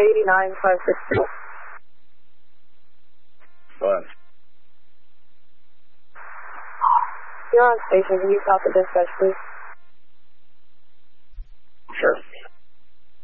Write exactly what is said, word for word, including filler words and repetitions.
eighty-nine five sixty. What? You're on station. Can you stop the dispatch, please? Sure.